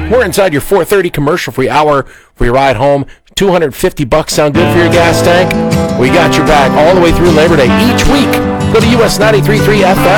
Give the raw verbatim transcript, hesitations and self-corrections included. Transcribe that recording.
We're inside your four thirty commercial-free hour for your ride home. two hundred fifty bucks sound good for your gas tank? We got your back all the way through Labor Day each week. Go to U S ninety-three point three F M.